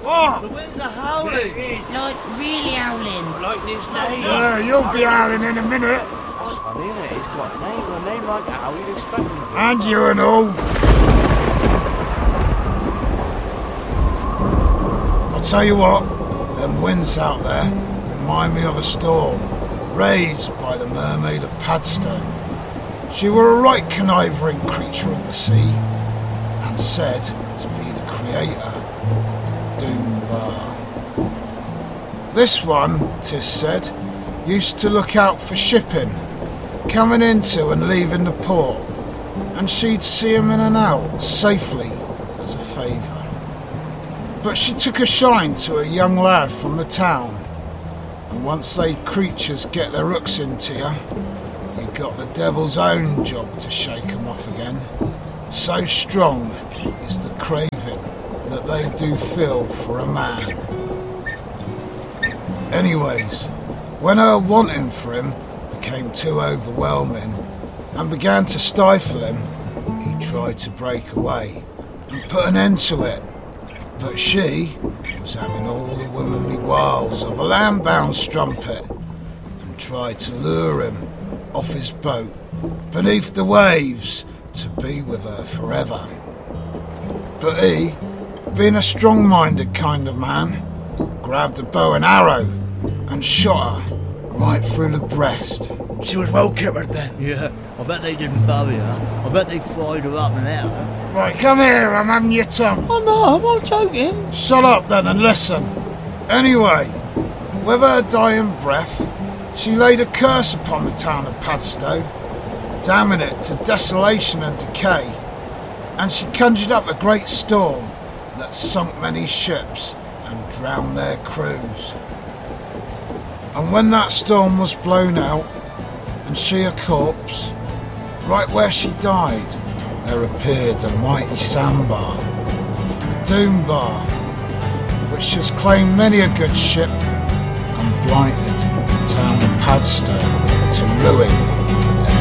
What? The winds are howling. Like, really howling. Like his name. Yeah, you'll be howling in a minute. That's funny, isn't it? He's got a name like that. How you'd expect him to. And you and all. I'll tell you what, them winds out there remind me of a storm raised by the mermaid of Padstow. She were a right conniving creature of the sea, and said to be the creator of the Doom Bar. This one, 'tis said, used to look out for shipping, coming into and leaving the port, and she'd see 'em in and out safely as a favour. But she took a shine to a young lad from the town, and once they creatures get their hooks into you, you got the devil's own job to shake 'em off again. So strong is the craving that they do feel for a man. Anyways, when her wanting for him became too overwhelming and began to stifle him, he tried to break away and put an end to it. But she was having all the womanly wiles of a land-bound strumpet and tried to lure him off his boat beneath the waves to be with her forever. But he, being a strong-minded kind of man, grabbed a bow and arrow and shot her right through the breast. She was well kippered then. Yeah, I bet they didn't bury her. I bet they fried her up and out. Right, come here, I'm having your tongue. Oh no, I'm not joking. Shut up then and listen. Anyway, with her dying breath, she laid a curse upon the town of Padstow, damning it to desolation and decay, and she conjured up a great storm that sunk many ships and drowned their crews. And when that storm was blown out, and she a corpse, right where she died, there appeared a mighty sandbar, the Doom Bar, which has claimed many a good ship and blighted the town of Padstow to ruin.